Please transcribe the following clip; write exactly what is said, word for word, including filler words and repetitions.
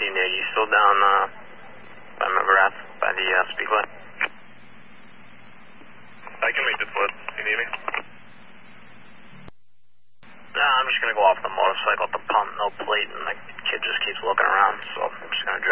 seventeen there. You still down uh, by McGrath, by the uh, Speedway? I can make the foot if you need me. Nah, I'm just going to go off the motorcycle at the pump, no plate, and the kid just keeps looking around, so I'm just going to